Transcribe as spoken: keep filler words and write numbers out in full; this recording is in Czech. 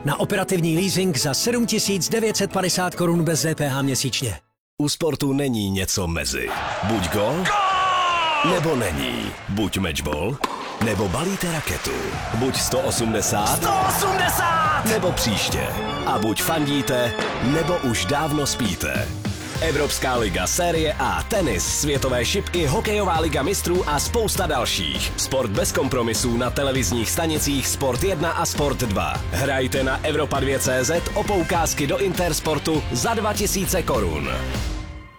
Na operativní leasing za sedm tisíc devět set padesát korun bez D P H měsíčně. U sportu není něco mezi. Buď gol, nebo není. Buď matchball, nebo balíte raketu. Buď sto osmdesát, sto osmdesát! nebo příště. A buď fandíte, nebo už dávno spíte. Evropská liga, série A, tenis, světové šipky, hokejová liga mistrů a spousta dalších. Sport bez kompromisů na televizních stanicích Sport jedna a Sport dva. Hrajte na Evropa dva tečka cé zet o poukázky do Intersportu za dva tisíce korun.